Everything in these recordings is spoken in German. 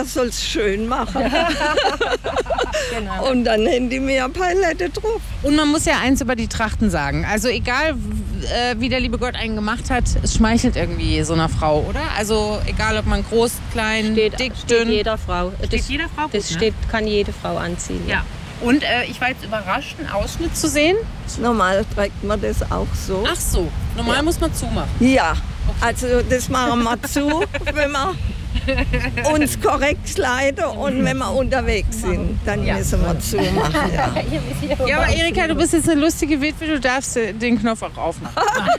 er soll es schön machen. Genau. Und dann haben die mir ein paar Leute drauf. Und man muss ja eins über die Trachten sagen. Also egal, wie der liebe Gott einen gemacht hat, es schmeichelt irgendwie so einer Frau, oder? Also egal, ob man groß, klein, dick, steht dünn. jeder Frau. Steht jeder Frau gut, Das kann jede Frau anziehen. Ja. Und ich war jetzt überrascht, einen Ausschnitt zu sehen. Normal trägt man das auch so. Ach so, normal muss man zumachen. Ja, also das machen wir zu, wenn wir uns korrekt kleiden und wenn wir unterwegs sind, dann müssen wir zumachen. Ja. Ja, aber Erika, du bist jetzt eine lustige Witwe, du darfst den Knopf auch aufmachen.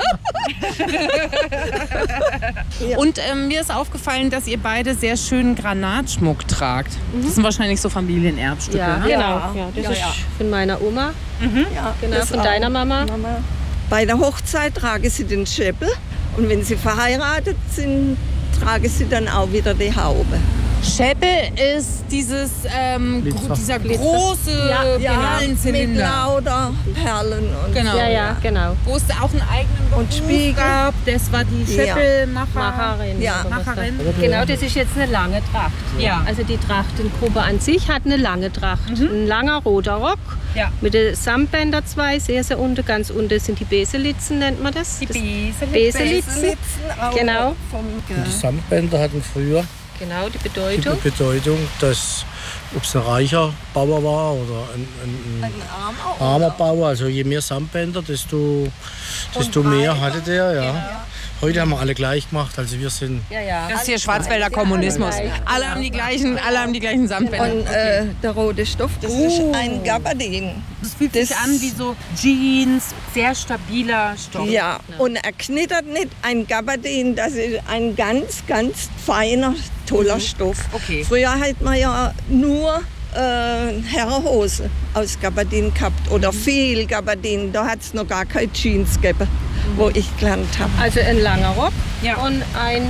Ja. Und mir ist aufgefallen, dass ihr beide sehr schönen Granatschmuck tragt. Das sind wahrscheinlich so Familienerbstücke. Ja, ne? genau. Ja, das ist von meiner Oma, Ja, genau, das von auch. deiner Mama. Bei der Hochzeit tragen sie den Schäppel und wenn sie verheiratet sind, tragen sie dann auch wieder die Haube. Schäppe ist dieser große Mit Perlenzylinder. lauter Perlen und Genau. Ja, genau. Wo es auch einen eigenen Beruf Spiegel. gab. Das war die Schäppelmacherin. Macherin. Ja, oder was Macherin. das- Genau, das ist jetzt eine lange Tracht. Ja. Also die Trachtengruppe an sich hat eine lange Tracht. Ein langer roter Rock Ja. mit den Samtbänder zwei, sehr unten, ganz unten sind die Beselitzen, nennt man das. Die Beselitzen. Genau. Die Samtbänder hatten früher Genau, die die Bedeutung. Bedeutung, dass ob es ein reicher Bauer war oder ein armer Bauer, also je mehr Samtbänder, desto mehr hatte der. Ja. Heute haben wir alle gleich gemacht, also wir sind Ja. Das ist hier Schwarzwälder Kommunismus. Alle haben die gleichen Samtbänder. Und der rote Stoff, das ist ein Gabardin. Das fühlt sich an wie so Jeans, sehr stabiler Stoff. Ja, und er knittert nicht. Ein Gabardin, das ist ein ganz, ganz feiner, toller Stoff. Okay. Früher hat man ja nur Herrenhose aus Gabardin gehabt oder viel Gabardin. Da hat es noch gar keine Jeans gegeben, wo ich gelernt habe. Also ein langer Rock Ja. und ein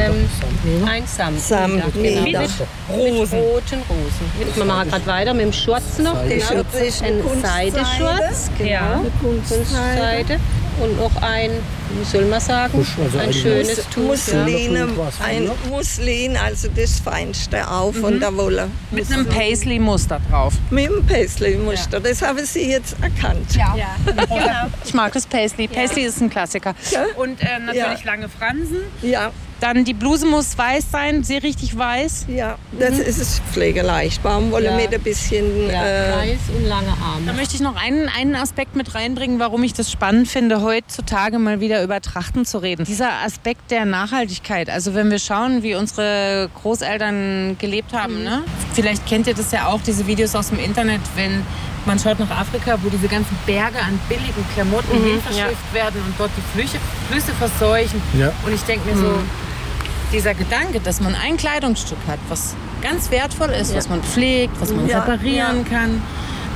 Samt. Samtnäher. Mit roten Rosen. Wir machen gerade weiter mit dem Schurz noch. Der Genau. Schurz ist eine Ein Kunstseide. Seideschurz. Genau. Ja. Eine Kunstseide. Und noch ein, wie soll man sagen, Also ein ein schönes Tuch. Muslin, was ein Muslin, also das Feinste auch von der Wolle. Mit einem Paisley-Muster drauf. Mit dem Paisley-Muster, das haben Sie jetzt erkannt. Ja. Ich mag das Paisley. Paisley ist ein Klassiker. Und natürlich lange Fransen. Ja, Dann die Bluse muss weiß sein, sehr richtig weiß. ja, das ist pflegeleicht. Baumwolle Ja. mit ein bisschen. Weiß und lange Arme. Da möchte ich noch einen Aspekt mit reinbringen, warum ich das spannend finde, heutzutage mal wieder über Trachten zu reden. Dieser Aspekt der Nachhaltigkeit. Also wenn wir schauen, wie unsere Großeltern gelebt haben, ne? Vielleicht kennt ihr das ja auch, diese Videos aus dem Internet, wenn man schaut nach Afrika, wo diese ganzen Berge an billigen Klamotten hinverschifft werden und dort die Flüsse verseuchen. Ja. Und ich denke mir so, dieser Gedanke, dass man ein Kleidungsstück hat, was ganz wertvoll ist, was man pflegt, was man reparieren kann,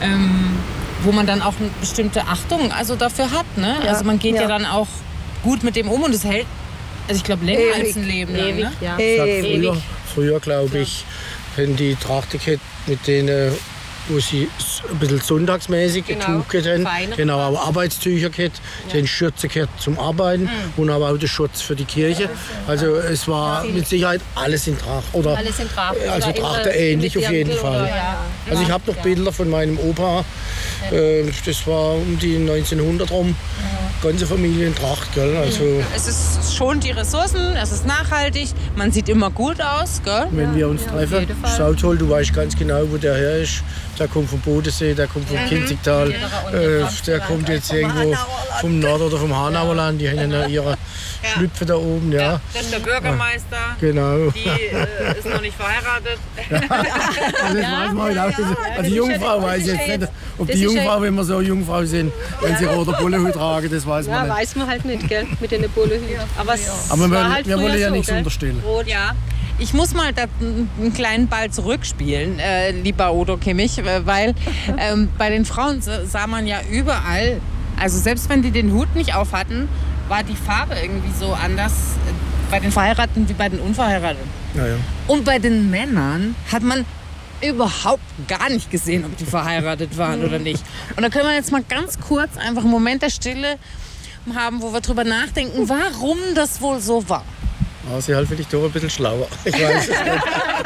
wo man dann auch eine bestimmte Achtung also dafür hat. Ne? Also man geht ja dann auch gut mit dem um und es hält, also ich glaube, länger Ewig. als ein Leben lang. Ewig, Ne? ja. früher glaube ich, wenn die Tracht gehabt mit denen, wo sie ein bisschen sonntagsmäßig Genau. Tuch gehabt haben. Feinere. Genau, aber Arbeitstücher gehabt, die haben Schürze gehabt zum Arbeiten und aber auch den Schutz für die Kirche. Also es war mit Sicherheit alles in Tracht. Oder Alles in Tracht. also Oder Tracht ähnlich auf jeden Fall. Ja. Also ich habe noch Bilder von meinem Opa, das war um die 1900 rum, ganze Familie in Tracht. Gell? Also Es schont die Ressourcen, es ist nachhaltig, man sieht immer gut aus. Gell? wenn wir uns treffen, jeden Fall. sau toll, du weißt ganz genau, wo der her ist. Der kommt vom Bodensee, der kommt vom Kinzigtal, der kommt jetzt irgendwo vom Nord- oder vom Hanauerland. Die haben ja ihre Schlüpfe da oben. Ja. Das ist der Bürgermeister, Genau. die ist noch nicht verheiratet. Also das weiß man halt auch. Also die Jungfrau weiß ich jetzt nicht, ob die Das ist Jungfrau, wenn wir so Jungfrau sind, wenn sie roter Bullenhut tragen, das weiß Ja, man nicht. weiß man halt nicht, gell, mit den Bullehüten. Aber es Aber war halt wir früher wollen ja so, nichts gell? unterstellen. Rot. Ja. Ich muss mal einen kleinen Ball zurückspielen, lieber Odo Kimmich, weil bei den Frauen sah man ja überall, also selbst wenn die den Hut nicht auf hatten, war die Farbe irgendwie so anders bei den Verheirateten wie bei den Unverheirateten. Ja, ja. Und bei den Männern hat man überhaupt gar nicht gesehen, ob die verheiratet waren oder nicht. Und da können wir jetzt mal ganz kurz einfach einen Moment der Stille haben, wo wir drüber nachdenken, warum das wohl so war. Aber sie halt vielleicht doch ein bisschen schlauer. Ich weiß es nicht.